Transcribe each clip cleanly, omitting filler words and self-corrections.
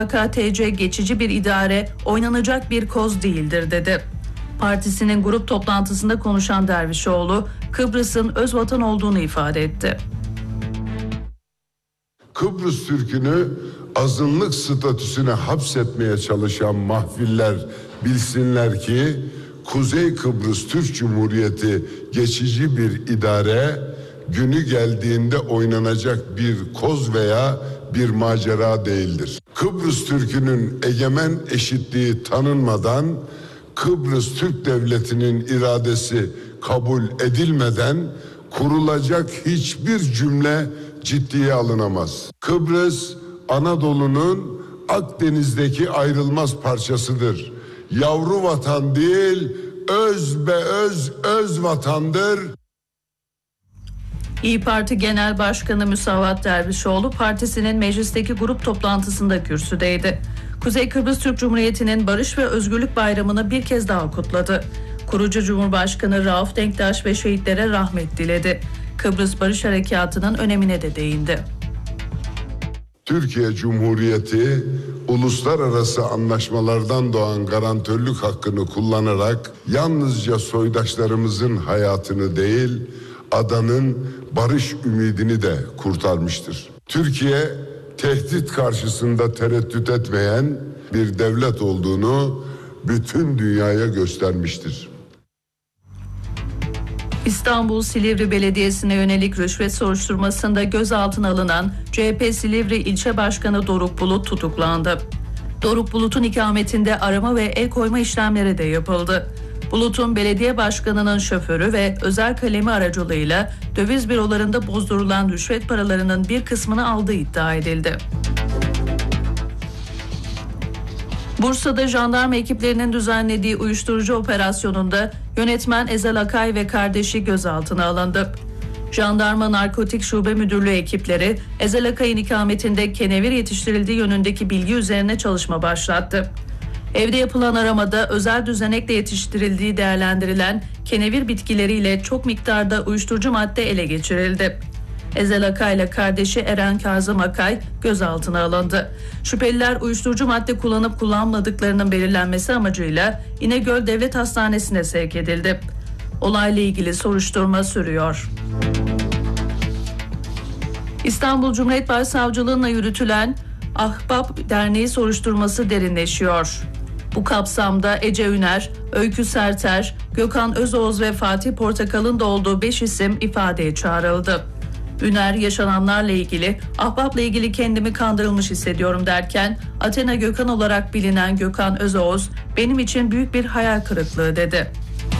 KTC geçici bir idare, oynanacak bir koz değildir dedi. Partisinin grup toplantısında konuşan Dervişoğlu, Kıbrıs'ın öz vatan olduğunu ifade etti. Kıbrıs Türk'ünü azınlık statüsüne hapsetmeye çalışan mahfiller bilsinler ki Kuzey Kıbrıs Türk Cumhuriyeti geçici bir idare, günü geldiğinde oynanacak bir koz veya bir macera değildir. Kıbrıs Türk'ünün egemen eşitliği tanınmadan, Kıbrıs Türk Devleti'nin iradesi kabul edilmeden kurulacak hiçbir cümle ciddiye alınamaz. Kıbrıs, Anadolu'nun Akdeniz'deki ayrılmaz parçasıdır. Yavru vatan değil, öz vatandır. İYİ Parti Genel Başkanı Musavat Dervişoğlu partisinin meclisteki grup toplantısında kürsüdeydi. Kuzey Kıbrıs Türk Cumhuriyeti'nin Barış ve Özgürlük Bayramı'nı bir kez daha kutladı. Kurucu Cumhurbaşkanı Rauf Denktaş ve şehitlere rahmet diledi. Kıbrıs Barış Harekatı'nın önemine de değindi. Türkiye Cumhuriyeti uluslararası anlaşmalardan doğan garantörlük hakkını kullanarak yalnızca soydaşlarımızın hayatını değil, adanın barış ümidini de kurtarmıştır. Türkiye tehdit karşısında tereddüt etmeyen bir devlet olduğunu bütün dünyaya göstermiştir. İstanbul Silivri Belediyesi'ne yönelik rüşvet soruşturmasında gözaltına alınan CHP Silivri İlçe Başkanı Doruk Bulut tutuklandı. Doruk Bulut'un ikametinde arama ve el koyma işlemleri de yapıldı. Bulut'un belediye başkanının şoförü ve özel kalemi aracılığıyla döviz bürolarında bozdurulan rüşvet paralarının bir kısmını aldığı iddia edildi. Bursa'da jandarma ekiplerinin düzenlediği uyuşturucu operasyonunda yönetmen Ezel Akay ve kardeşi gözaltına alındı. Jandarma Narkotik Şube Müdürlüğü ekipleri Ezel Akay'ın ikametinde kenevir yetiştirildiği yönündeki bilgi üzerine çalışma başlattı. Evde yapılan aramada özel düzenekle yetiştirildiği değerlendirilen kenevir bitkileriyle çok miktarda uyuşturucu madde ele geçirildi. Ezel Akay ile kardeşi Eren Kazım Akay gözaltına alındı. Şüpheliler uyuşturucu madde kullanıp kullanmadıklarının belirlenmesi amacıyla İnegöl Devlet Hastanesi'ne sevk edildi. Olayla ilgili soruşturma sürüyor. İstanbul Cumhuriyet Başsavcılığı'nla yürütülen Ahbap Derneği soruşturması derinleşiyor. Bu kapsamda Ece Üner, Öykü Serter, Gökhan Özoğuz ve Fatih Portakal'ın da olduğu 5 isim ifadeye çağrıldı. Üner yaşananlarla ilgili, Ahbap'la ilgili kendimi kandırılmış hissediyorum derken Athena Gökhan olarak bilinen Gökhan Özoğuz benim için büyük bir hayal kırıklığı dedi.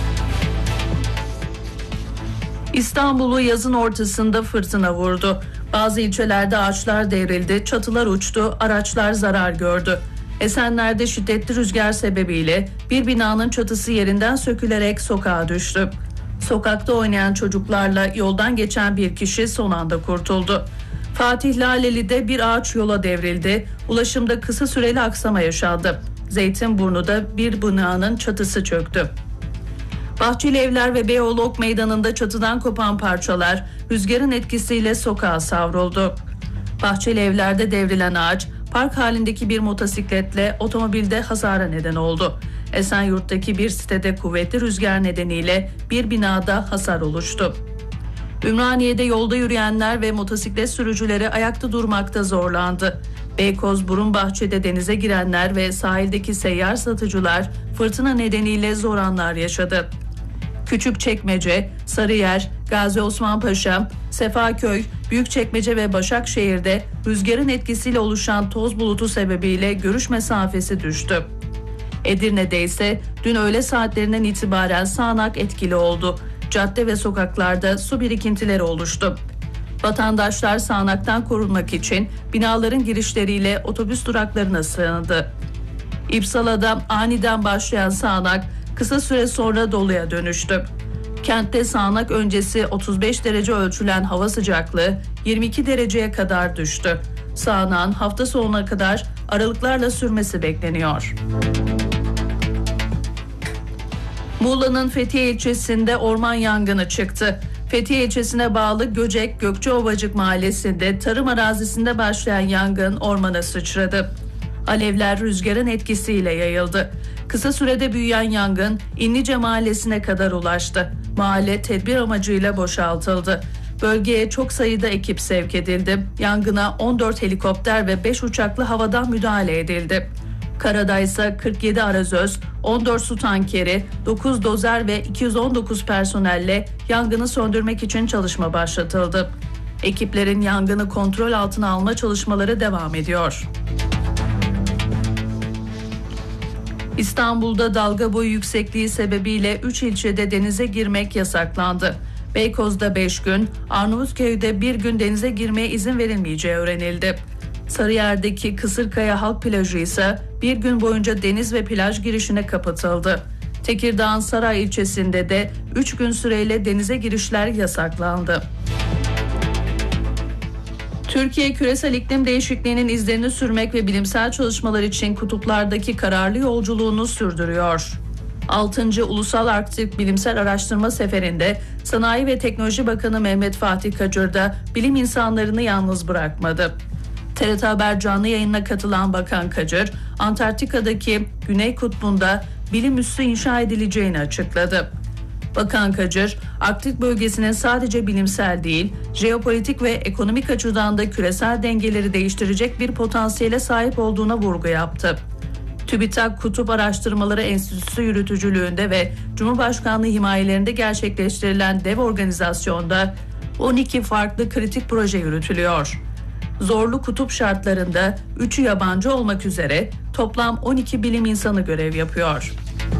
İstanbul'u yazın ortasında fırtına vurdu. Bazı ilçelerde ağaçlar devrildi, çatılar uçtu, araçlar zarar gördü. Esenler'de şiddetli rüzgar sebebiyle bir binanın çatısı yerinden sökülerek sokağa düştü. Sokakta oynayan çocuklarla yoldan geçen bir kişi son anda kurtuldu. Fatih Laleli'de bir ağaç yola devrildi. Ulaşımda kısa süreli aksama yaşandı. Zeytinburnu'da bir binanın çatısı çöktü. Bahçeli Evler ve Beyoğlu Ok Meydanı'nda çatıdan kopan parçalar rüzgarın etkisiyle sokağa savruldu. Bahçeli Evler'de devrilen ağaç park halindeki bir motosikletle otomobilde hasara neden oldu. Esenyurt'taki bir sitede kuvvetli rüzgar nedeniyle bir binada hasar oluştu. Ümraniye'de yolda yürüyenler ve motosiklet sürücüleri ayakta durmakta zorlandı. Beykoz Burunbahçe'de denize girenler ve sahildeki seyyar satıcılar fırtına nedeniyle zor anlar yaşadı. Küçükçekmece, Sarıyer, Gazi Osman Paşa, Sefaköy, Büyükçekmece ve Başakşehir'de rüzgarın etkisiyle oluşan toz bulutu sebebiyle görüş mesafesi düştü. Edirne'de ise dün öğle saatlerinden itibaren sağanak etkili oldu. Cadde ve sokaklarda su birikintileri oluştu. Vatandaşlar sağanaktan korunmak için binaların girişleriyle otobüs duraklarına sığındı. İpsala'da aniden başlayan sağanak kısa süre sonra doluya dönüştü. Kentte sağanak öncesi 35 derece ölçülen hava sıcaklığı 22 dereceye kadar düştü. Sağanağın hafta sonuna kadar aralıklarla sürmesi bekleniyor. Muğla'nın Fethiye ilçesinde orman yangını çıktı. Fethiye ilçesine bağlı Göcek Gökçeovacık mahallesinde tarım arazisinde başlayan yangın ormana sıçradı. Alevler rüzgarın etkisiyle yayıldı. Kısa sürede büyüyen yangın İnlice Mahallesi'ne kadar ulaştı. Mahalle tedbir amacıyla boşaltıldı. Bölgeye çok sayıda ekip sevk edildi. Yangına 14 helikopter ve 5 uçakla havadan müdahale edildi. Karada ise 47 arazöz, 14 su tankeri, 9 dozer ve 219 personelle yangını söndürmek için çalışma başlatıldı. Ekiplerin yangını kontrol altına alma çalışmaları devam ediyor. İstanbul'da dalga boyu yüksekliği sebebiyle 3 ilçede denize girmek yasaklandı. Beykoz'da 5 gün, Arnavutköy'de 1 gün denize girmeye izin verilmeyeceği öğrenildi. Sarıyer'deki Kısırkaya Halk Plajı ise bir gün boyunca deniz ve plaj girişine kapatıldı. Tekirdağ'ın Saray ilçesinde de 3 gün süreyle denize girişler yasaklandı. Türkiye küresel iklim değişikliğinin izlerini sürmek ve bilimsel çalışmalar için kutuplardaki kararlı yolculuğunu sürdürüyor. 6. Ulusal Arktik Bilimsel Araştırma Seferi'nde Sanayi ve Teknoloji Bakanı Mehmet Fatih Kacır da bilim insanlarını yalnız bırakmadı. TRT Haber canlı yayınına katılan Bakan Kacır, Antarktika'daki Güney Kutbu'nda bilim üssü inşa edileceğini açıkladı. Bakan Kacır, Arktik bölgesinin sadece bilimsel değil, jeopolitik ve ekonomik açıdan da küresel dengeleri değiştirecek bir potansiyele sahip olduğuna vurgu yaptı. TÜBİTAK Kutup Araştırmaları Enstitüsü yürütücülüğünde ve Cumhurbaşkanlığı himayelerinde gerçekleştirilen dev organizasyonda 12 farklı kritik proje yürütülüyor. Zorlu kutup şartlarında 3'ü yabancı olmak üzere toplam 12 bilim insanı görev yapıyor.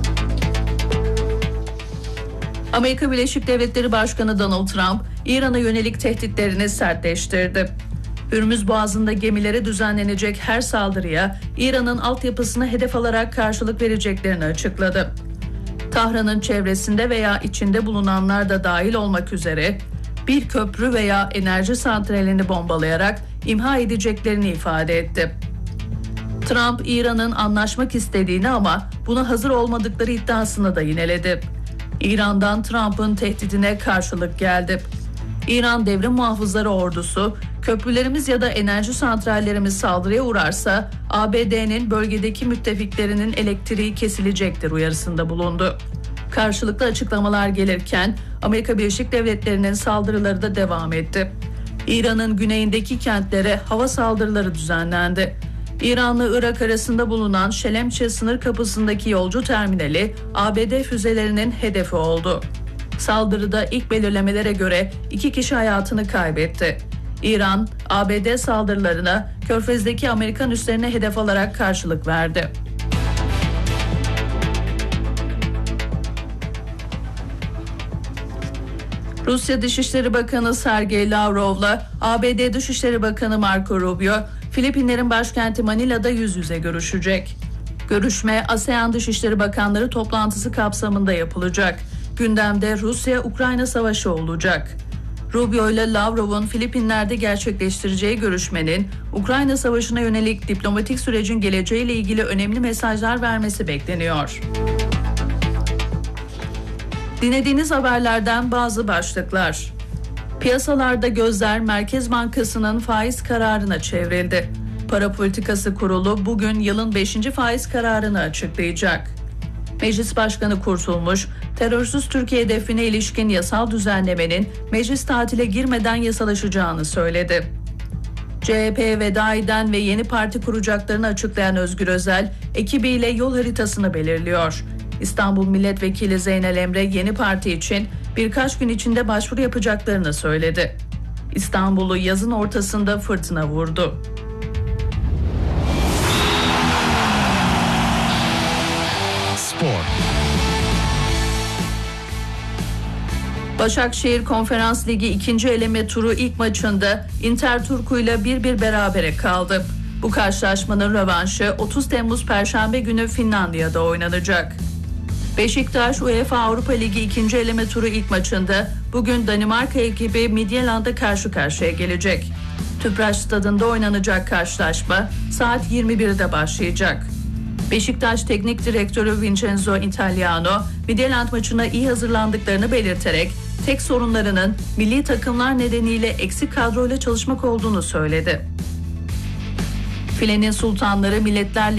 Amerika Birleşik Devletleri Başkanı Donald Trump, İran'a yönelik tehditlerini sertleştirdi. Hürmüz Boğazı'nda gemilere düzenlenecek her saldırıya İran'ın altyapısını hedef alarak karşılık vereceklerini açıkladı. Tahran'ın çevresinde veya içinde bulunanlar da dahil olmak üzere bir köprü veya enerji santralini bombalayarak imha edeceklerini ifade etti. Trump, İran'ın anlaşmak istediğini ama buna hazır olmadıkları iddiasını da yineledi. İran'dan Trump'ın tehdidine karşılık geldi. İran Devrim Muhafızları Ordusu, köprülerimiz ya da enerji santrallerimiz saldırıya uğrarsa ABD'nin bölgedeki müttefiklerinin elektriği kesilecektir uyarısında bulundu. Karşılıklı açıklamalar gelirken Amerika Birleşik Devletleri'nin saldırıları da devam etti. İran'ın güneyindeki kentlere hava saldırıları düzenlendi. İran'la Irak arasında bulunan Şelemçe sınır kapısındaki yolcu terminali ABD füzelerinin hedefi oldu. Saldırıda ilk belirlemelere göre 2 kişi hayatını kaybetti. İran, ABD saldırılarına Körfez'deki Amerikan üslerine hedef alarak karşılık verdi. Rusya Dışişleri Bakanı Sergey Lavrov'la ABD Dışişleri Bakanı Marco Rubio, Filipinlerin başkenti Manila'da yüz yüze görüşecek. Görüşme ASEAN Dışişleri Bakanları toplantısı kapsamında yapılacak. Gündemde Rusya-Ukrayna savaşı olacak. Rubio ile Lavrov'un Filipinler'de gerçekleştireceği görüşmenin Ukrayna savaşına yönelik diplomatik sürecin geleceğiyle ilgili önemli mesajlar vermesi bekleniyor. Dinlediğiniz haberlerden bazı başlıklar. Piyasalarda gözler Merkez Bankası'nın faiz kararına çevrildi. Para Politikası Kurulu bugün yılın 5. faiz kararını açıklayacak. Meclis Başkanı Kurtulmuş, terörsüz Türkiye hedefine ilişkin yasal düzenlemenin meclis tatile girmeden yasalaşacağını söyledi. CHP'ye veda eden ve yeni parti kuracaklarını açıklayan Özgür Özel, ekibiyle yol haritasını belirliyor. İstanbul Milletvekili Zeynel Emre yeni parti için birkaç gün içinde başvuru yapacaklarını söyledi. İstanbul'u yazın ortasında fırtına vurdu. Spor. Başakşehir Konferans Ligi 2. eleme turu ilk maçında Inter Turku ile 1-1 berabere kaldı. Bu karşılaşmanın rövanşı 30 Temmuz Perşembe günü Finlandiya'da oynanacak. Beşiktaş UEFA Avrupa Ligi 2. eleme turu ilk maçında bugün Danimarka ekibi Midtjylland'a karşı karşıya gelecek. Tüpraş Stadı'nda oynanacak karşılaşma saat 21'de başlayacak. Beşiktaş Teknik Direktörü Vincenzo Italiano, Midtjylland maçına iyi hazırlandıklarını belirterek tek sorunlarının milli takımlar nedeniyle eksik kadroyla çalışmak olduğunu söyledi. Filenin sultanları Milletler